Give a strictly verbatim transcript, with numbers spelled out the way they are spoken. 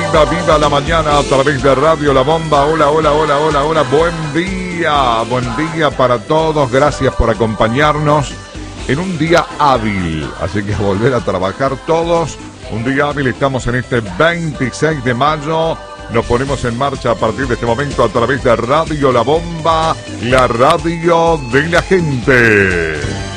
viva, viva la mañana a través de Radio La Bomba. Hola, hola, hola, hola, hola. Buen día, buen día para todos. Gracias por acompañarnos en un día hábil. Así que a volver a trabajar todos. Un día hábil, estamos en este veintiséis de mayo. Nos ponemos en marcha a partir de este momento a través de Radio La Bomba, la radio de la gente.